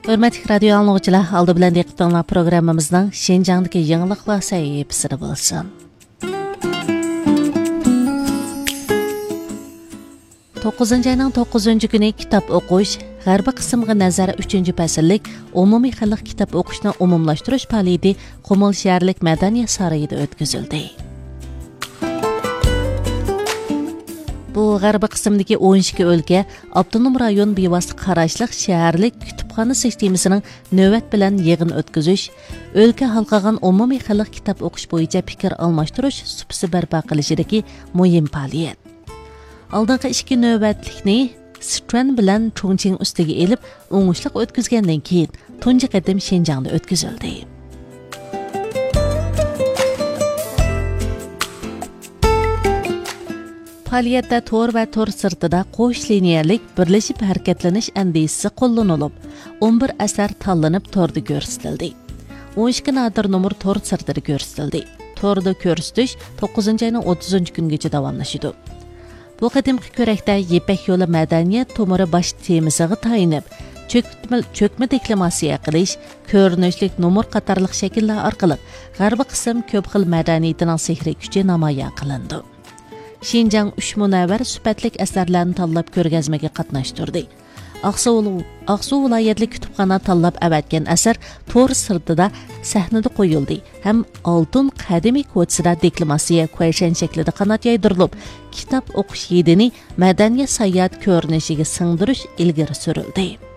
Hörmətli radio anlıqçılar, aldı bilan diqqətinizə proqramımızın Şinjandakı yangiliklar səhifəsində bolsun. 9 ayının 9 günü kitap oxuş, G'arbiy qismga nazar 3 fasllik umumiy xalq kitap o'qishni umumlashtirish faoliyati Qumul shaharlik madaniyat saroyida o'tkazildi. Bu G'arbiy qismdagi 12 o'lka avtonom rayon bevosita qarashliq shaharlik kutubxona sistemasining navbat bilan yig'in o'tkazish, o'lka halqagan umumiy xalq kitap o'qish bo'yicha fikr almashtirish supsi barpo qilishidagi muhim faoliyat. Aldingi 2 navbatlikni Sichuan bilan Chongqing ustiga elib, o'ngishliq o'tkazgandan keyin tunji qatim Shenjangda o'tkazildi. Faoliyatda tor va tor sirtida qo'sh liniyalik birlashib harakatlanish andisisi qo'llanilib, 11 asar tanlanib torda ko'rsatildi. 12 nadir nomer tor sirtida ko'rsatildi. Torda ko'rsatish 9 ayning 30 kungacha davomlashadi. Bu qadimki ko'rakda Yepak yo'li madaniyat tomiri bosh temasiga tayinib, cho'kma deklamatsiya qilish, ko'rinishlik nomer qatorliq shakllar orqali G'arbiy qism ko'p xil madaniyatining sehri kuchi namoyon qilindi. Shinjang 3 munavvar sifatlik asarlarni tanlab ko'rgazmaga qatnashtirdi. Aqsu viloyatlik kutubxona tanlab avatgan asar to'r sirtida sahnada qo'yildi. Ham oltin qadimiy ko'chasida deklamatsiya qo'yishan shaklida qanot yaydirilib, kitob o'qish yedini madaniyat sayohat ko'rinishiga singdirish ilgari surildi.